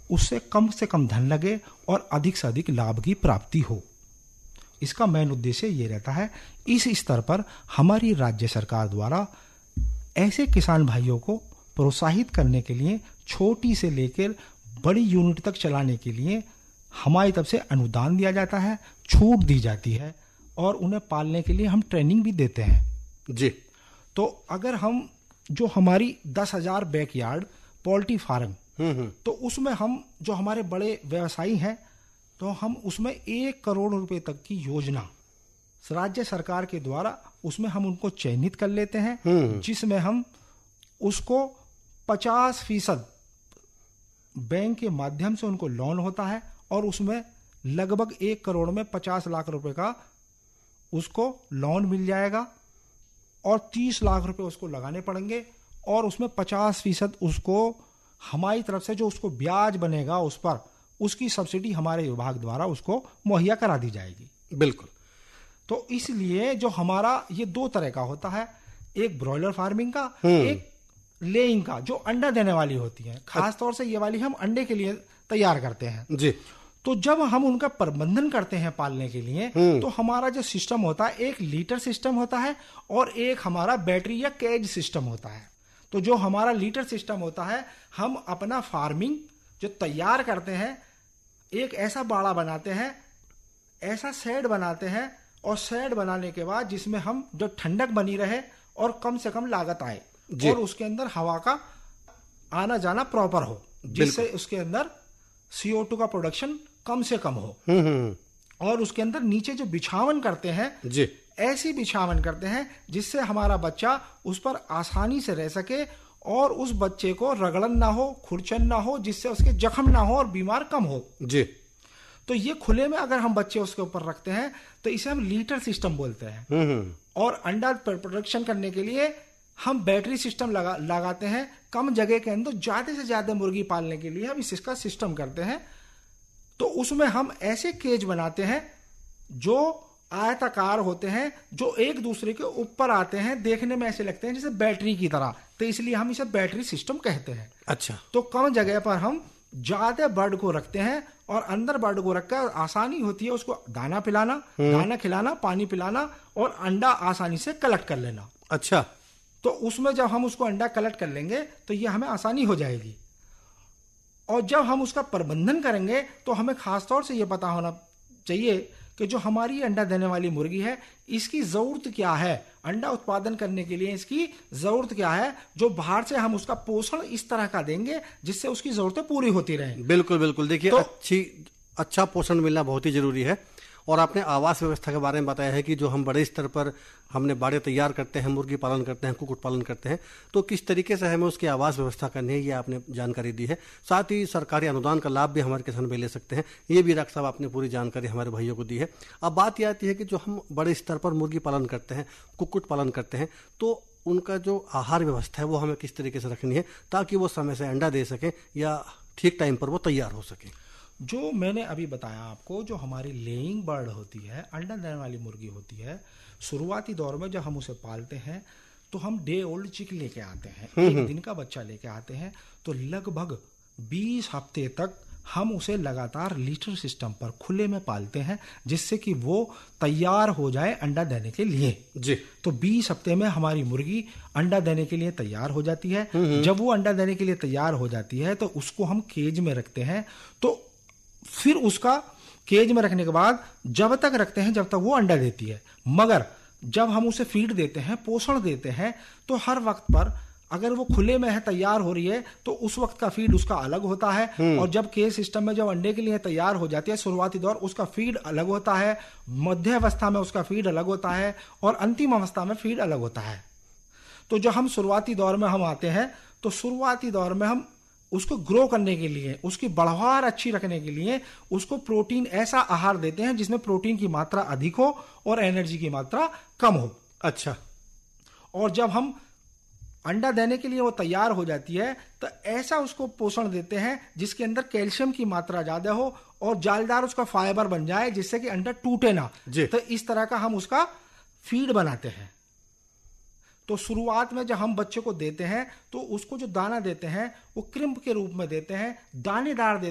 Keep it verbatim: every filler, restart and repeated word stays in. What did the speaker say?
उससे कम से कम धन लगे और अधिक से अधिक लाभ की प्राप्ति हो। इसका मेन उद्देश्य ये रहता है। इस स्तर पर हमारी राज्य सरकार द्वारा ऐसे किसान भाइयों को प्रोत्साहित करने के लिए छोटी से लेकर बड़ी यूनिट तक चलाने के लिए हमारी तरफ से अनुदान दिया जाता है, छूट दी जाती है और उन्हें पालने के लिए हम ट्रेनिंग भी देते हैं जी। तो अगर हम जो हमारी दस हजार बैकयार्ड पोल्ट्री फार्म, तो उसमें हम जो हमारे बड़े व्यवसायी हैं, तो हम उसमें एक करोड़ रुपए तक की योजना राज्य सरकार के द्वारा उसमें हम उनको चयनित कर लेते हैं, जिसमें हम उसको पचास फीसद बैंक के माध्यम से उनको लोन होता है और उसमें लगभग एक करोड़ में पचास लाख रुपए का उसको लोन मिल जाएगा और तीस लाख रुपए उसको लगाने पड़ेंगे और उसमें पचास फीसद उसको हमारी तरफ से जो उसको ब्याज बनेगा उस पर उसकी सब्सिडी हमारे विभाग द्वारा उसको मुहैया करा दी जाएगी। बिल्कुल। तो इसलिए जो हमारा ये दो तरह का होता है, एक ब्रॉयलर फार्मिंग का, एक लेइंग का, जो अंडा देने वाली होती है। खास तौर से ये वाली हम अंडे के लिए तैयार करते हैं जी। तो जब हम उनका प्रबंधन करते हैं पालने के लिए, तो हमारा जो सिस्टम होता है, एक लीटर सिस्टम होता है और एक हमारा बैटरी या केज सिस्टम होता है। तो जो हमारा लीटर सिस्टम होता है, हम अपना फार्मिंग जो तैयार करते हैं, एक ऐसा बाड़ा बनाते हैं, ऐसा शेड बनाते हैं और शेड बनाने के बाद जिसमें हम जो ठंडक बनी रहे और कम से कम लागत आए और उसके अंदर हवा का आना जाना प्रॉपर हो, जिससे उसके अंदर सी ओ टू का प्रोडक्शन कम से कम हो। और उसके अंदर नीचे जो बिछावन करते हैं जी, ऐसी बिछावन करते हैं जिससे हमारा बच्चा उस पर आसानी से रह सके और उस बच्चे को रगड़न ना हो, खुरचन ना हो, जिससे उसके जख्म ना हो और बीमार कम हो जी। तो ये खुले में अगर हम बच्चे उसके ऊपर रखते हैं तो इसे हम लीटर सिस्टम बोलते हैं। और अंडा प्रोडक्शन करने के लिए हम बैटरी सिस्टम लगा लगाते हैं। कम जगह के अंदर ज्यादा से ज्यादा मुर्गी पालने के लिए हम इस इसका सिस्टम करते हैं। तो उसमें हम ऐसे केज बनाते हैं जो आयताकार होते हैं, जो एक दूसरे के ऊपर आते हैं, देखने में ऐसे लगते हैं जैसे बैटरी की तरह, तो इसलिए हम इसे बैटरी सिस्टम कहते हैं। अच्छा। तो कम जगह पर हम ज्यादा बर्ड को रखते हैं और अंदर बर्ड को रखकर आसानी होती है उसको दाना पिलाना, दाना खिलाना, पानी पिलाना और अंडा आसानी से कलेक्ट कर लेना। अच्छा। तो उसमें जब हम उसको अंडा कलेक्ट कर लेंगे तो ये हमें आसानी हो जाएगी। और जब हम उसका प्रबंधन करेंगे तो हमें खास तौर से ये पता होना चाहिए कि जो हमारी अंडा देने वाली मुर्गी है, इसकी जरूरत क्या है, अंडा उत्पादन करने के लिए इसकी जरूरत क्या है, जो बाहर से हम उसका पोषण इस तरह का देंगे जिससे उसकी जरूरतें पूरी होती रहें। बिल्कुल बिल्कुल। देखिए तो, अच्छी अच्छा पोषण मिलना बहुत ही जरूरी है। और आपने आवास व्यवस्था के बारे में बताया है कि जो हम बड़े स्तर पर हमने बाड़े तैयार करते हैं, मुर्गी पालन करते हैं, कुक्कुट पालन करते हैं, तो किस तरीके से हमें उसकी आवास व्यवस्था करनी है, ये आपने जानकारी दी है। साथ ही सरकारी अनुदान का लाभ भी हमारे किसान भाई ले सकते हैं, ये भी डॉक्टर साहब आपने पूरी जानकारी हमारे भाइयों को दी है। अब बात यह आती है कि जो हम बड़े स्तर पर मुर्गी पालन करते हैं, कुक्कुट पालन करते हैं, तो उनका जो आहार व्यवस्था है वो हमें किस तरीके से रखनी है ताकि वो समय से अंडा दे सके या ठीक टाइम पर वो तैयार हो सके। जो मैंने अभी बताया आपको, जो हमारी लेइंग बर्ड होती है, अंडा देने वाली मुर्गी होती है, शुरुआती दौर में जब हम उसे पालते हैं तो हम डे ओल्ड चिक लेके आते हैं, एक दिन का बच्चा लेके आते हैं। तो लगभग बीस हफ्ते तक हम उसे लगातार लीटर सिस्टम पर खुले में पालते हैं जिससे कि वो तैयार हो जाए अंडा देने के लिए जी। तो बीस हफ्ते में हमारी मुर्गी अंडा देने के लिए तैयार हो जाती है। जब वो अंडा देने के लिए तैयार हो जाती है तो उसको हम केज में रखते हैं। तो फिर उसका केज में रखने के बाद जब तक रखते हैं जब तक वो अंडा देती है, मगर जब हम उसे फीड देते हैं, पोषण देते हैं, तो हर वक्त पर अगर वो खुले में है, तैयार हो रही है, तो उस वक्त का फीड उसका अलग होता है। और जब केज सिस्टम में जब अंडे के लिए तैयार हो जाती है, शुरुआती दौर उसका फीड अलग होता है, मध्य अवस्था में उसका फीड अलग होता है और अंतिम अवस्था में फीड अलग होता है। तो जब हम शुरुआती दौर में हम आते हैं तो शुरुआती दौर में हम उसको ग्रो करने के लिए, उसकी बढ़वार अच्छी रखने के लिए उसको प्रोटीन ऐसा आहार देते हैं जिसमें प्रोटीन की मात्रा अधिक हो और एनर्जी की मात्रा कम हो। अच्छा। और जब हम अंडा देने के लिए वो तैयार हो जाती है तो ऐसा उसको पोषण देते हैं जिसके अंदर कैल्शियम की मात्रा ज्यादा हो और जालदार उसका फाइबर बन जाए जिससे कि अंडा टूटे ना। तो इस तरह का हम उसका फीड बनाते हैं। तो शुरुआत में जब हम बच्चे को देते हैं तो उसको जो दाना देते हैं वो क्रिम्प के रूप में देते हैं, दानेदार देते हैं।